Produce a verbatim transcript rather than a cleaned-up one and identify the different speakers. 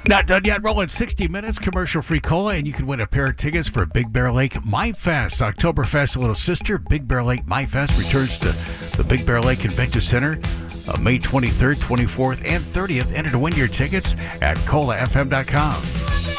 Speaker 1: Not done yet. Rolling sixty minutes, commercial-free cola, and you can win a pair of tickets for Big Bear Lake My Fest. Oktoberfest Little Sister. Big Bear Lake My Fest returns to the Big Bear Lake Convention Center uh, May twenty-third, twenty-fourth, and thirtieth. Enter to win your tickets at cola f m dot com.